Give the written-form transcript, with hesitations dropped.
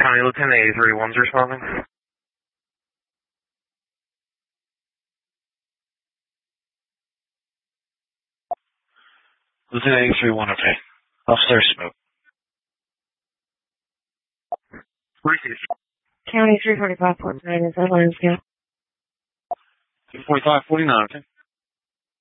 County Lieutenant 831's responding. Lieutenant 831, okay. Officer Smoke. County 345.9 is that line scale? 245.49, okay.